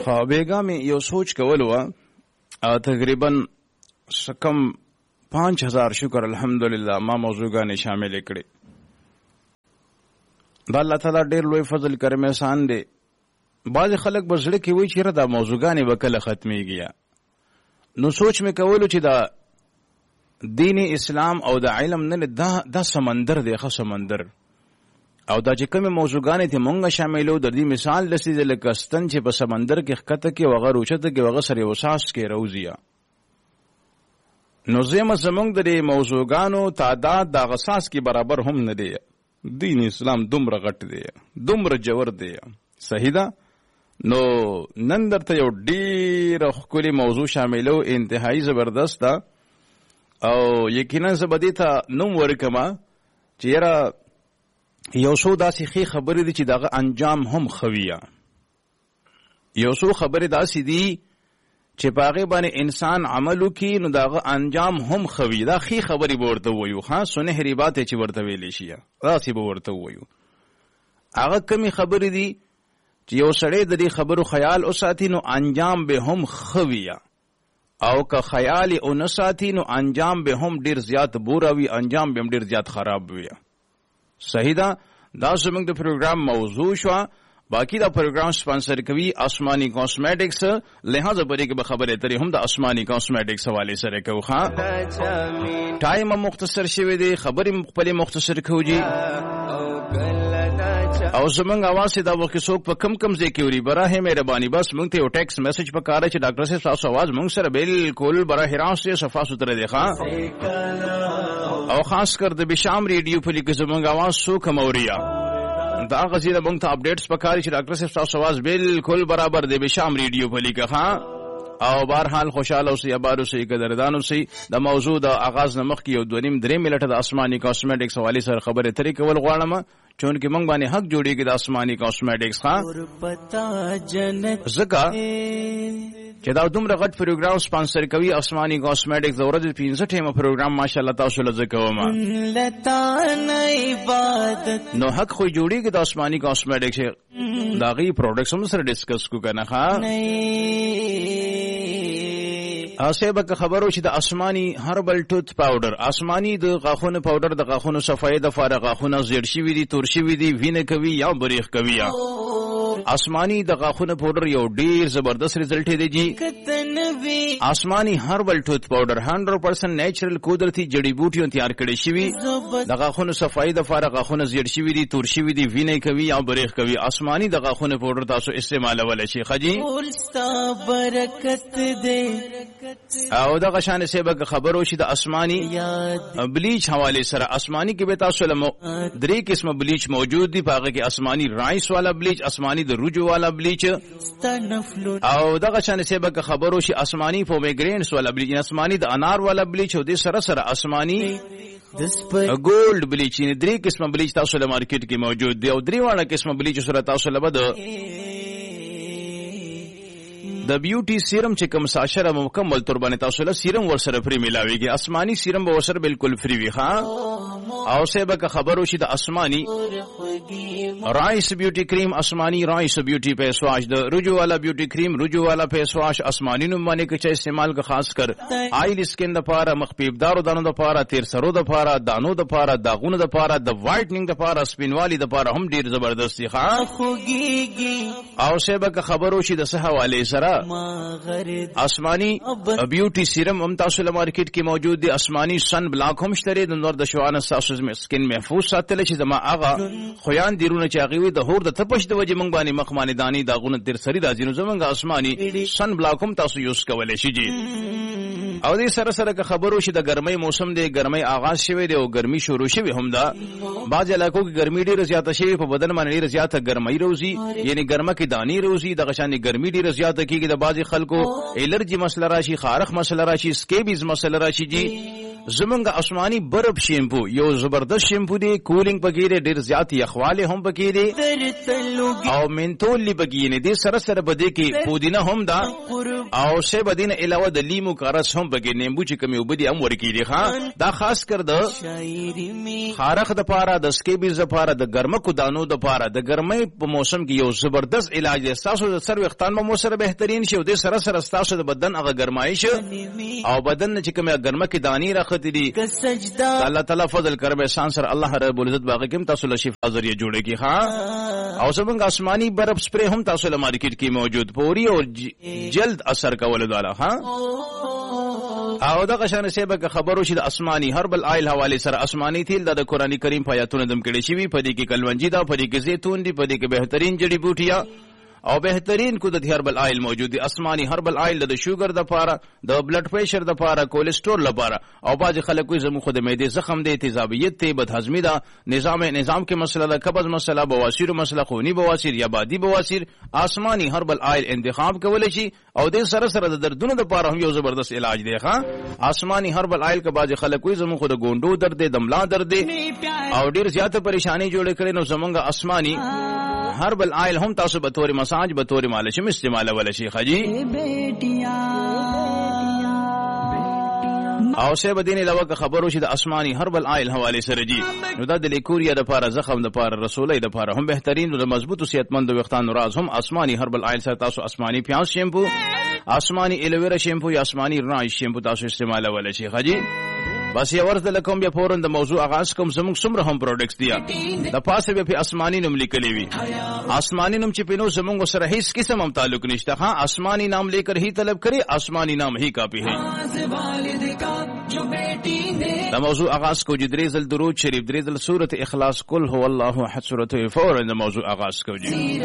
خو بیګا مې یو سوچ کول و تقریبا کم 5000 شکر الحمدلله ما موضوعګانې شامل کړې. دا الله تعالی ډېر لوی فضل کرم احسان دی. بعض خلک بزړه کې وایي چې دا موضوعګانې به کله ختمېږي. نو سوچ مې کولو چې دا دین اسلام او د علم نه دا سمندر دی، ښه سمندر. او دا چې کومې موضوعګانې ته مونږ شاملو د دې مثال داسې دی لکه ستن چې په سمندر کې ښکته کې وغه روچته کې وغه سره یو ساس کې روزي. نو زمونږ د دې موضوعګانو تعداد د هغه ساس کې برابر هم نه دی. دین اسلام دومره غټ دی، دومره جوړ دی. صحیح ده. نو نن درته یو ډېره ښکلې موضوع شاملو، انتهایی زبردست ده. او یقینا زه به دې ته نوم ورکړم چې یاره یو څو داسې ښې خبرې دي چې دغه انجام هم ښه وي. یو څو خبرې داسې دي چې په هغې باندې انسان عمل وکړي نو دغه انجام هم ښه وي. دا ښې خبرې به ورته ووایو، ښه سنهري بات چې ورته ویلی شي داسې به ورته ووایو. هغه کمې خبرې دي چې یو سړی د دې خبرو خیال وساتي نو انجام به هم ښه وي، او که خیال یې ونه ساتي نو انجام به هم ډېر زیات بوره وي، انجام به هم ډېر زیات خراب وي. صحیح ده. دا زموږ د پروګرام موضوع شوه. باقی دا پروګرام سپانسر کوي آسماني کاسمیټکس، لہذا پرې کې به خبرې اترې هم د آسماني کاسمیټکس حوالې سره کوو. ښه ټایم مختصر شوی دی، خبرې خپلې مختصر کوو جي. او زمونږ اواز دا وخت څوک په کم ځای کې وري براه مهرباني بس مونږ ته یو ټیکس میسج پکاره چې ډاکټر صاحب تاسو اواز مونږ سره بالکل براه راست صفا سوتره دی. ښه او خاص کر د بشام ریډیو په لیک زمونږ اواز څوک موریا دا غزیره مونږ ته اپډیټس پکاري چې ډاکټر صاحب تاسو اواز بالکل برابر دی بشام ریډیو په لیک. ښه او بهرحال خوشاله اوسئ، آباد اوسئ، قدردان اوسئ. د موضوع د آغاز نه مخکې یو 2.5-3 منټه د آسماني کاسمیټکس حوالې سره خبرې اترې کول غواړم، چونکې موږ باندې حق جوړېږي د آسماني کاسمیټکس. ښه ځکه چې دا دومره غټ پروګرام سپانسر کوي آسماني کاسمیټکس. د ورځې 15 ټیمه پروګرام ماشاءالله تاسو له زه کوم نو حق خو جوړېږي د آسماني کاسمیټکس. د هغې پروډکټس هم سره ډسکس کو که نه. ښه صاحب که خبرو چې د آسماني هربل ټوت پاوډر، آسماني د غاښونو پاوډر د غاښونو صفایي دپاره، غاښونه زیړ شوي دي، تور شوي دي، وینه کوي یا بریښ کوي. آسماني د غاښونو پاوډر یو ډیر زبردست ریزلټ دی جی. آسماني هربل ټوت پاوډر 100% نیچرل قدرتي جړی بوټیو تیار کړي شوی د غاښونو صفایي دپاره، غاښونه زیړ شوي دي، تور شوي دي، وینه کوي یا بریښ کوي. آسماني د غاښونو پاوډر تاسو استعمالولی شئ. ښه جی او دغه شان صاحب که خبرو شي د آسماني بلیچ حواله سره، آسماني کې به تاسو له 3 قسمه بلیچ موجود دي. په هغه کې آسماني رایس والا بلیچ، آسماني د روجو والا بلیچ، او دغه شان صاحب که خبرو شي آسماني پومیګرینس والا بلیچ، آسماني د انار والا بلیچ، او د سره سره آسماني ګولډ بلیچ. یعنی 3 قسمه بلیچ تاسو له مارکیټ کې موجود دي، او 3 واړه قسمه بلیچ سره تاسو له بده د بیوټي سیرم چې کوم ساشره مکمل تور باندې تاسو له سیرم ورسره فری ملاويږي. آسماني سیرم به ورسره بالکل فری وي. ښه او صاحب که خبرو شي د آسماني رایس بیوټي کریم، آسماني رایس بیوټي فیس واش، د رجو والا بیوټي کریم، رجو والا فیس واش آسماني نوم باندې کې چې استعمال کا خاص کر آیل سکین د پاره، مخ پیبدارو دانو د پاره، تیر سرو د پاره، دانو د پاره، داغونو د پاره، د وایټنینګ د پاره، سپینوالي د پاره هم ډیر زبردست دي. ښه او صاحب که خبرو شي د صحه والے سره آسمانی بیوټي سیرم هم تاسو له مارکیټ کې موجود دي. آسمانی سن بلاک هم شته د نور د شوانه تاسو سکین محفوظ ساتل شي. زما هغه خویان دیرونه چې هغه وي د هور د تپش د وجه مونږ باندې مخمانه دانی داغونه تیر سری راځي، نو زمونږ آسمانی سن بلاک هم تاسو یوز کولای شي جی. او دې سره سره که خبرو شي د ګرمۍ موسم دی، ګرمۍ آغاز شوی دی او ګرمي شروع شوی هم ده. بعض علاقو کې ګرمي ډیره زیاته شوی، په بدن باندې ډیره زیاته ګرمۍ روزي، یعنی ګرمه کې دانی روزي، د غشانې ګرمي ډیره زیاته کیږي. د بعضی خلکو الرجی مسله راشي، خارخ مسله راشي، سکیبیز مسله راشي جی. زمونږ آسماني برف شیمپو یو زبردست شیمپو دی، کولینګ پکې دی، ډیر زیات یخواله هم پکې دی او منتول لی پکې نه دی، سره سره بده کې پودینه هم دا او شه بدینه علاوه د لیمو کارس هم پکې، نیمبو چې کمی وبدي هم ورکی دی ښا. دا خاص کر د خارخ د پاره، د سکیبیز د پاره، د ګرمکو دانو د پاره، د ګرمۍ په موسم کې یو زبردست علاج دی. تاسو د سر وختان به مو سره بهترین شي او د سره سره تاسو د بدن هغه ګرمایش او بدن چې کومه ګرمکه دانی راختی دي، الله تعالی فضل کرم احسان سره الله رب العزت باغ کې تاسو له شفا ذریعہ جوړه کی ها. او زمونږ آسمانی برف سپری هم تاسو له مارکیټ کې موجود، پوری او جلد اثر کول والا ها. او دغه شان سبا خبرو شي د آسمانی هربل آیل حواله سره آسمانی تیل د قرآنی کریم په آیاتونو دم کړي شي، په دې کې کلونجی دا، په دې کې زیتون دی، په دې کې بهترین جڑی بوټیا او بهترین قدرت هربل آیل موجود دي. آسمانی هربل آیل د شوګر د پاره، د بلډ پریشر د پاره، کولیسټرول لپاره او باز خلکو زمو خود معده زخم دی، تیزابیت ته، بدهضمی ده، نظام کې مسله ده، قبض مسله، بواسیر مسله، خونی بواسیر یا بادي بواسیر، آسمانی هربل آیل انتخاب کول شي او د سره سره د دردونو د پاره هم یو زبردست علاج دی ښا. آسمانی هربل آیل کې باز خلکو زمو خود ګوندو درد دی، دملا درد دی او ډیر زیاته پریشانی جوړ کړي. نو زمونږ آسمانی هربل آیل هم تاسو به تور مساج، به تور مالش هم استعمال ولا شي خجی. او شه بدین علاوه خبرو شي د آسمانی هربل آیل حواله سره جی. نو دا د لیکوریا د پاره، زخم د پاره، رسولای د پاره هم بهترین، د مضبوط او صحتمند وختان راز هم آسمانی هربل آیل سره تاسو آسمانی پیاز شیمپو، آسمانی الویرا شیمپو یا آسمانی رای شیمپو تاسو استعمال ولا شي خجی. بس یو ورته لکم بیا فورن د موضوع آغاز کوم. زموږ څومره هم پروډکټس دي د پاسه به په آسمانی نوم لیکلې وي، آسمانی نوم چې پینو زموږ سره هیڅ قسم هم تعلق نشته ها. آسمانی نام لیکر ہی طلب کرے، آسمانی نام ہی کافی ہے. د موضوع آغاز کو جدریزل درود شریف، دریزل سورۃ اخلاص، قل هو الله احد، سورۃ فورن د موضوع آغاز کو جی.